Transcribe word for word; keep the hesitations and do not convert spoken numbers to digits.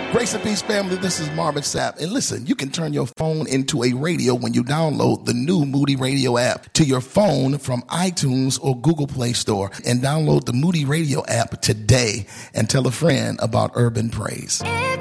Grace and peace, family. This is Marvin Sapp. And listen, you can turn your phone into a radio when you download the new Moody Radio app to your phone from iTunes or Google Play Store. And download the Moody Radio app today and tell a friend about Urban Praise.